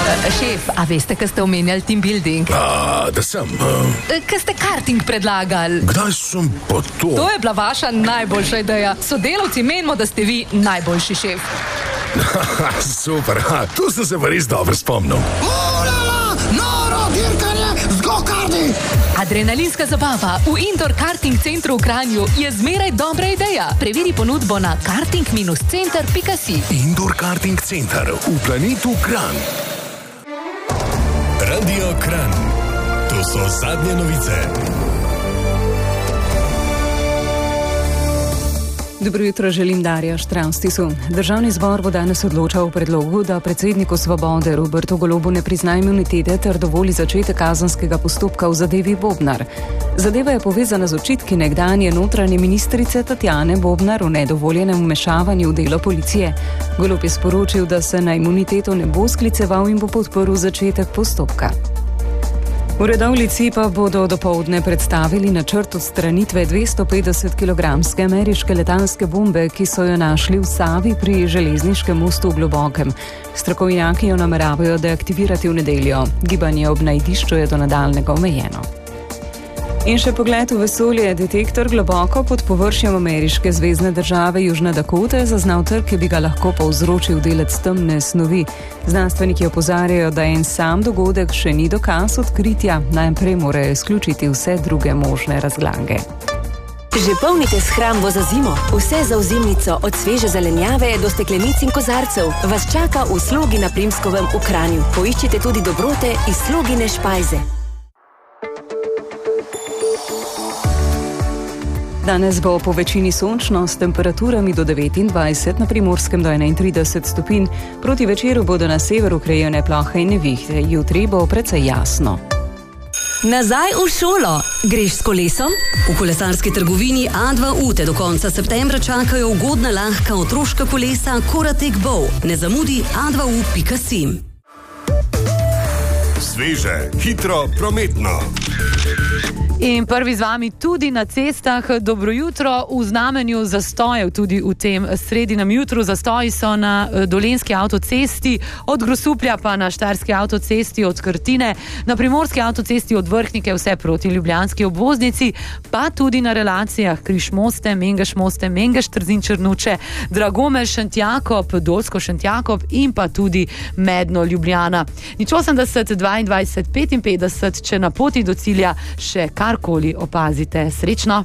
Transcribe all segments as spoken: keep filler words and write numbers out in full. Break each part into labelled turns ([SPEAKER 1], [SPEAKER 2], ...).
[SPEAKER 1] Šef, a veste, kaj ste omenjali team building?
[SPEAKER 2] A, da sem. Uh...
[SPEAKER 1] Kaj ste karting predlagali?
[SPEAKER 2] Kdaj sem pa to?
[SPEAKER 1] To je bila vaša najboljša ideja. Sodelavci menimo, da ste vi najboljši šef.
[SPEAKER 2] Super, ha, tu sem se pa res dobro spomnil.
[SPEAKER 3] Ulala, noro dirkanje z go-karti!
[SPEAKER 1] Adrenalinska zabava v indoor karting centru v Kranju je zmeraj dobra ideja. Preveri ponudbo na karting center pika si.
[SPEAKER 2] Indoor karting center v planetu Kranj.
[SPEAKER 4] Radio Kranj. To so zadnje novice.
[SPEAKER 5] Dobro jutro, želim Darja Štravstisu. Državni zbor bo danes odločal o predlogu, da predsedniku Svobode Robertu Golobu ne prizna imunitete ter dovoli začetek kazenskega postopka v zadevi Bobnar. Zadeva je povezana z očitki nekdanje notranje ministrice Tatjane Bobnar o nedovoljenem vmešavanju v delo policije. Golob je sporočil, da se na imuniteto ne bo skliceval in bo podprl začetek postopka. V Radovljici pa bodo dopoldne predstavili načrt odstranitve dvesto petdeset kilogramske ameriške letalske bombe, ki so jo našli v Savi pri železniškem mostu v Globokem. Strokovnjaki jo nameravajo deaktivirati v nedeljo. Gibanje ob najdišču je do nadaljnega omejeno. In še pogled v vesolje. Detektor globoko pod površjem ameriške zvezne države Južne Dakote zaznal trk, ki bi ga lahko povzročil delec temne snovi. Znanstveniki opozarjajo, da en sam dogodek še ni dokaz odkritja, najprej morajo izključiti vse druge možne razlage.
[SPEAKER 6] Že polnite shrambo za zimo. Vse za ozimnico, od sveže zelenjave do steklenic in kozarcev, vas čaka v Slogi na Primskovem v Kranju. Poiščite tudi dobrote iz Slogine špajze.
[SPEAKER 5] Danes bo po večini sončno s temperaturami do devetindvajset, na Primorskem do enaintrideset stopinj. Proti večeru bodo na severu krajevne plohe in nevihte. Jutri bo precej jasno.
[SPEAKER 7] Nazaj v šolo. Greš s kolesom? V kolesarski trgovini A dva U te do konca septembra čakajo ugodna lahka otroška kolesa Koratek Bow. Ne zamudi a dva u pika si.
[SPEAKER 4] Sveže, hitro, prometno.
[SPEAKER 8] In prvi z vami tudi na cestah. Dobro jutro. V znamenju zastojev tudi v tem sredinem jutru. Zastoji so na Dolenjski avtocesti, od Grosuplja pa na Štajerski avtocesti od Krtine, na Primorski avtocesti od Vrhnike vse proti ljubljanski obvoznici, pa tudi na relacijah Križ-Moste, Mengeš-Moste, Mengeš-Trzin-Črnuče, Dragomer-Šentjakob, Dolsko-Šentjakob in pa tudi Medno-Ljubljana. Nič osemdeset dvaindvajset petinpetdeset, če na poti do cilja še karkoli opazite. Srečno!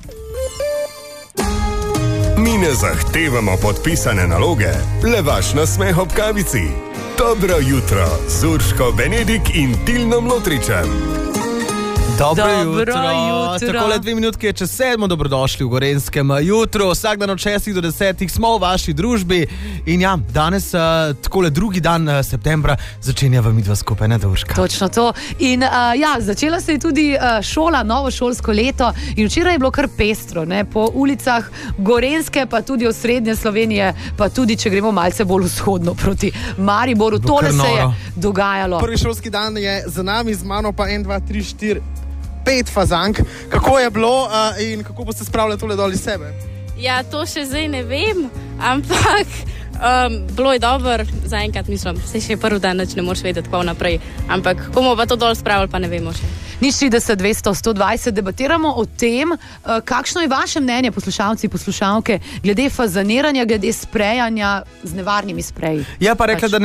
[SPEAKER 4] Mi ne zahtevamo podpisane naloge, le vaš nasmeh ob kavici. Dobro jutro z Urško Benedik in Tilnom Lotričem.
[SPEAKER 9] Dobro,
[SPEAKER 8] Dobro
[SPEAKER 9] jutro.
[SPEAKER 8] jutro.
[SPEAKER 9] Takole dve minutke, če sedmo, dobrodošli v Gorenskem jutru. Vsak dan od šestih do desetih smo v vaši družbi. In ja, danes, uh, takole drugi dan uh, septembra, začenjava midva skupaj, ne Urška?
[SPEAKER 8] Točno to. In uh, ja, začela se je tudi uh, šola, novo šolsko leto in včeraj je bilo kar pestro, ne? Po ulicah Gorenske, pa tudi od srednje Slovenije, pa tudi, če gremo malce bolj vzhodno proti Mariboru. Tole se je dogajalo.
[SPEAKER 10] Prvi šolski dan je za nami, z mano pa en, dva, tri, štiri, pet fazank. Kako je bilo uh, in kako boste spravljali tole dol iz sebe?
[SPEAKER 11] Ja, to še zdaj ne vem, ampak um, bilo je dobro, zaenkrat mislim, se še prvi dan nič ne moreš vedeti, kako naprej, ampak komu pa to dol spravili, pa ne vemo še.
[SPEAKER 8] Nič trideset, dvesto, sto dvajset, debatiramo o tem, uh, kakšno je vaše mnenje, poslušalci, poslušalke, glede fazaniranja, glede sprejanja z nevarnimi spreji.
[SPEAKER 9] Ja, pa rekla,
[SPEAKER 8] pač.
[SPEAKER 9] da